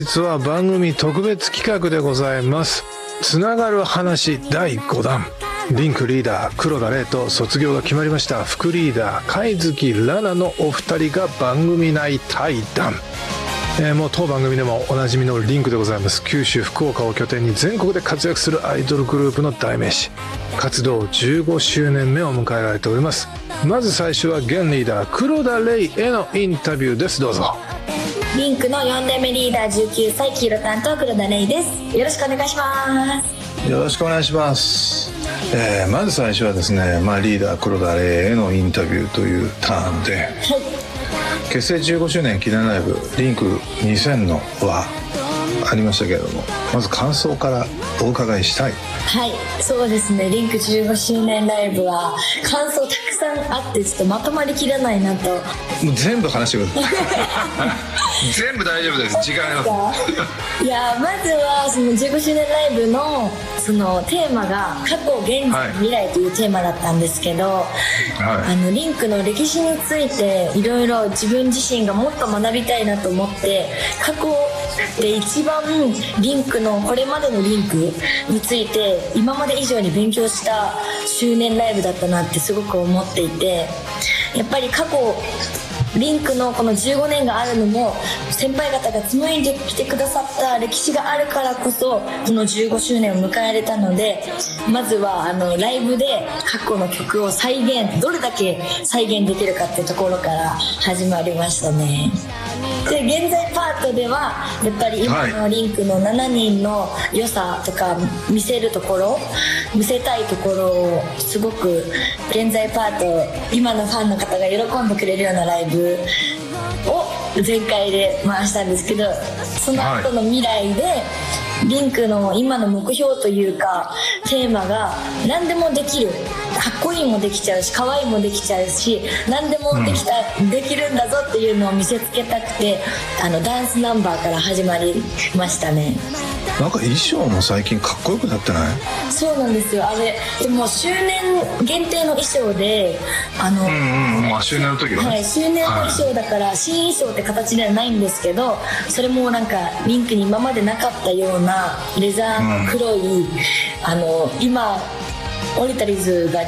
実は番組特別企画でございます。つながる話第5弾。リンクリーダー黒田玲と卒業が決まりました副リーダー貝月ラナのお二人が番組内対談。もう当番組でもおなじみのリンクでございます。九州福岡を拠点に全国で活躍するアイドルグループの代名詞。活動15周年目を迎えられております。まず最初は現リーダー黒田玲へのインタビューです。どうぞ。 リンクの4年目リーダー19歳黄色担当黒田玲です。よろしくお願いします。 よろしくお願いします。まず最初はですね、リーダー黒田玲へのインタビューというターンで、はい、結成15周年記念ライブリンク2000のはありましたけれども、まず感想からお伺いしたい。 はい、そうですね、リンク15周年ライブは感想たくさんあってちょっとまとまりきらないなと。もう全部話してください全部大丈夫です、時間ありますいや、まずはその15周年ライブのそのテーマが過去現在未来というテーマだったんですけど、はい、リンクの歴史についていろいろ自分自身がもっと学びたいなと思って、過去で一番リンクのこれまでのリンクについて今まで以上に勉強した周年ライブだったなってすごく思っていて、やっぱり過去リンクのこの15年があるのも先輩方が紡いできてくださった歴史があるからこそこの15周年を迎えられたので、まずはライブで過去の曲をどれだけ再現できるかっていうところから始まりましたね。で、現在パートではやっぱり今のリンクの7人の良さとか見せたいところをすごく現在パート今のファンの方が喜んでくれるようなライブを前回で回したんですけど、その後の未来でリンクの今の目標というかテーマが何でもできる、かっこいいもできちゃうし可愛いもできちゃうし何でもできるんだぞっていうのを見せつけたくてダンスナンバーから始まりましたね。 なんか衣装も最近かっこよくなってない？ そうなんですよ。でも周年限定の衣装で周年の時はね、 はい、周年の衣装だから新衣装って形ではないんですけど、それもなんかリンクに今までなかったようなレザーの黒い、今オリタリーズが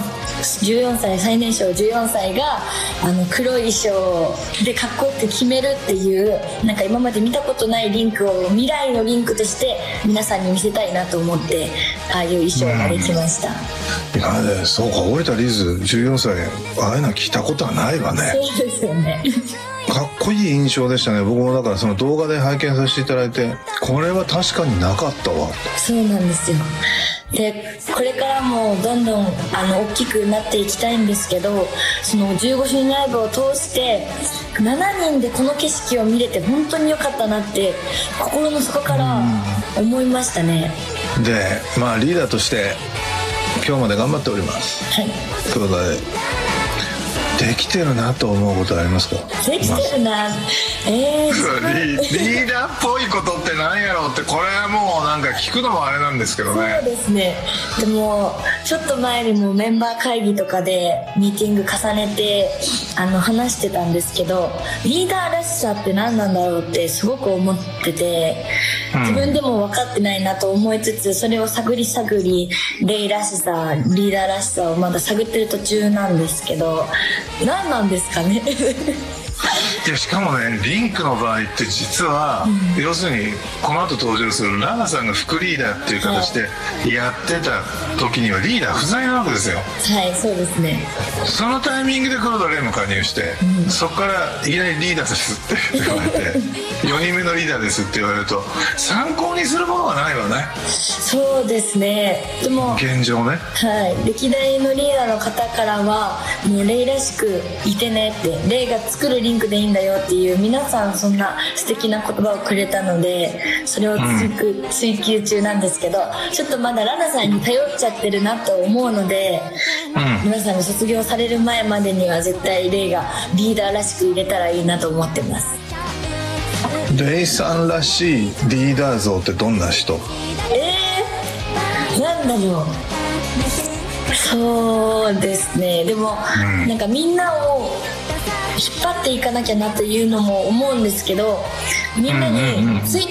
14歳最年少14歳が黒い衣装でかっこよく決めるっていうなんか今まで見たことないリンクを未来のリンクとして皆さんに見せたいなと思ってああいう衣装ができました。 そうか、オリタリーズ14歳ああいうの聞いたことはないわね。 そうですよねかっこいい印象でしたね。僕もだからその動画で拝見させていただいて、これは確かになかったわ。 そうなんですよ。でこれからもどんどん大きくなっていきたいんですけど、その15周年ライブを通して7人でこの景色を見れて本当に良かったなって心の底から思いましたね。 でリーダーとして今日まで頑張っております。 はい、 黒田でできてるなと思うことありますか？ できてるな、 リーダーっぽいことって何やろうって、これはもうなんか聞くのもあれなんですけどね。 そうですね。でもちょっと前にもメンバー会議とかでミーティング重ねて話してたんですけど、リーダーらしさって何なんだろうってすごく思ってて、自分でも分かってないなと思いつつ、それを探りレイらしさリーダーらしさをまだ探ってる途中なんですけど、何なんですかねいや、しかもね、リンクの場合って実は、要するにこの後登場するラナさんが副リーダーっていう形でやってた時にはリーダー不在なわけですよ。 はい、そうですね。 そのタイミングで黒田玲も加入して、そこからいきなりリーダーですって言われて4人目のリーダーですって言われると参考にするものがないわね。 そうですね。でも現状ね、 はい、歴代のリーダーの方からはもうレイらしくいてねって、レイが作るリンクでいいんだよっていう皆さんそんな素敵な言葉をくれたので、それを追求中なんですけど、ちょっとまだラナさんに頼っちゃってるなと思うので、皆さんが卒業される前までには絶対レイがリーダーらしく入れたらいいなと思ってます。 レイさんらしいリーダー像ってどんな人？ なんだろう。そうですね。でも、なんかみんなを引っ張っていかなきゃなというのも思うんですけど、みんなについて